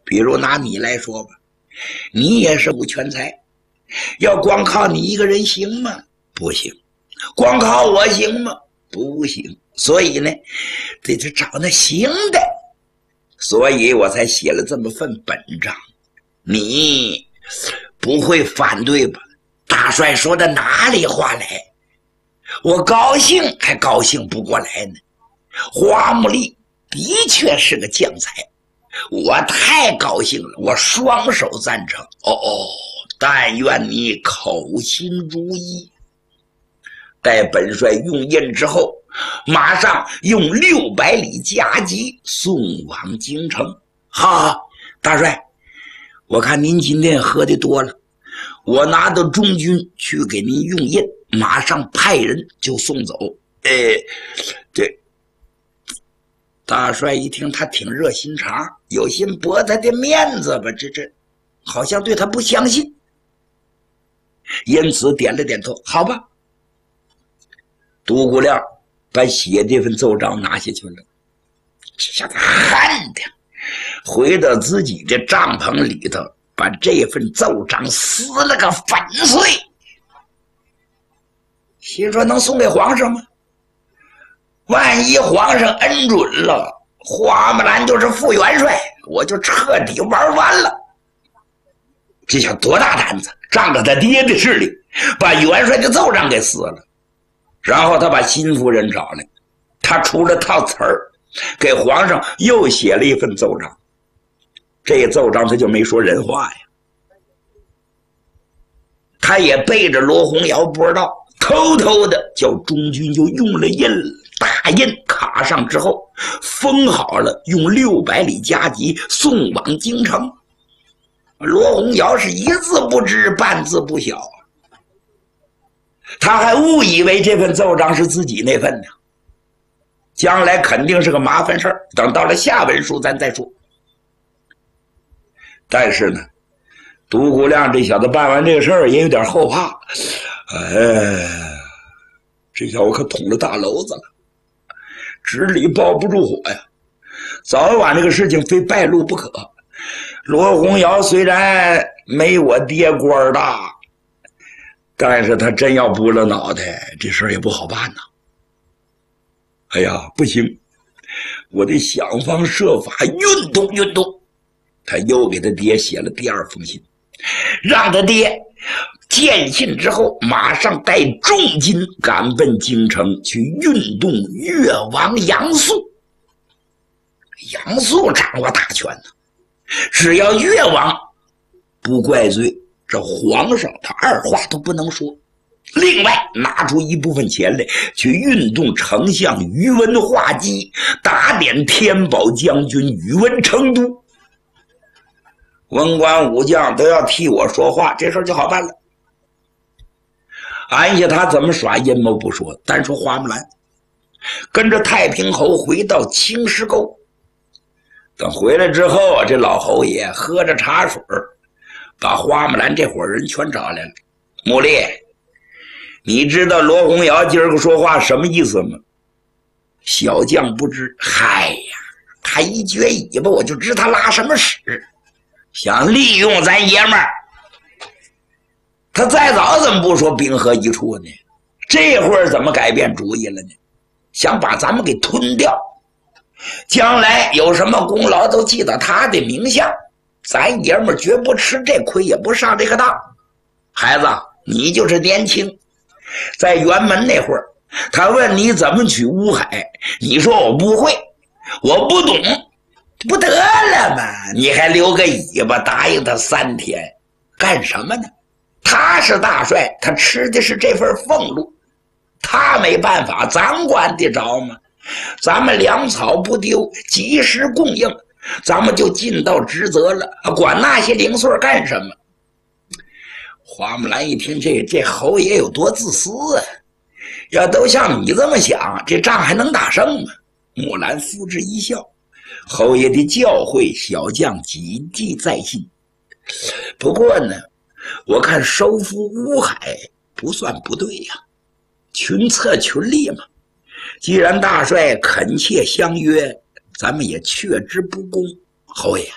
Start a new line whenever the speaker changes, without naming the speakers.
比如拿你来说吧，你也是武全才，要光靠你一个人行吗？不行。光靠我行吗？不行。所以呢，得找那行的，所以我才写了这么份本章。你不会反对吧？大帅说的哪里话来？我高兴还高兴不过来呢。花木兰的确是个将才，我太高兴了，我双手赞成。但愿你口心如一。待本帅用印之后，马上用600里加急送往京城。好，大帅，我看您今天喝的多了，我拿到中军去给您用印，马上派人就送走。这大帅一听，他挺热心肠，有心驳他的面子吧，这好像对他不相信，因此点了点头。好吧。独孤亮把写这份奏章拿下去了，这下他恨的回到自己的帐篷里头，把这份奏章撕了个粉碎，心说能送给皇上吗？万一皇上恩准了，花木兰就是副元帅，我就彻底玩完了。这叫多大胆子，仗着他爹的势力把元帅的奏章给撕了。然后他把新夫人找来，他出了套词儿，给皇上又写了一份奏章。这奏章他就没说人话呀，他也背着罗洪尧不知道，偷偷的叫中军就用了印，大印卡上之后封好了，用600里加急送往京城。罗洪尧是一字不知半字不晓，他还误以为这份奏章是自己那份呢，将来肯定是个麻烦事儿，等到了下文书咱再说。但是呢，独孤亮这小子办完这个事儿也有点后怕，这小子可捅了大娄子了，纸里包不住火呀，早晚这个事情非败露不可。罗洪尧虽然没我爹官大，但是他真要拨了脑袋，这事儿也不好办呐。哎呀，不行，我得想方设法运动运动。他又给他爹写了第2封信，让他爹见信之后马上带重金赶奔京城去运动越王杨素。杨素掌握大权呢，只要越王不怪罪，这皇上他二话都不能说。另外拿出一部分钱来去运动丞相宇文化及，打点天宝将军宇文成都，文官武将都要替我说话，这事儿就好办了。按下他怎么耍阴谋不说，单说花木兰跟着太平侯回到青石沟，等回来之后，这老侯爷喝着茶水，把花木兰这伙人全找来了。穆丽，你知道罗洪尧今儿个说话什么意思吗？小将不知。嗨呀，他一撅尾巴我就知他拉什么屎，想利用咱爷们儿。他再早怎么不说兵合一处呢？这会儿怎么改变主意了呢？想把咱们给吞掉，将来有什么功劳都记到他的名下，咱爷们儿绝不吃这亏，也不上这个当。孩子，你就是年轻，在辕门那会儿，他问你怎么取乌海，你说我不会，我不懂，不得了吗？你还留个尾巴答应他3天，干什么呢？他是大帅，他吃的是这份俸禄，他没办法，咱管得着吗？咱们粮草不丢，及时供应，咱们就尽到职责了，管那些零碎干什么？花木兰一听，这侯爷有多自私啊！要都像你这么想，这仗还能打胜吗？木兰付之一笑，侯爷的教诲，小将谨记在心。不过呢，我看收复乌海不算不对呀，群策群力嘛。既然大帅恳切相约，咱们也却之不恭。侯爷，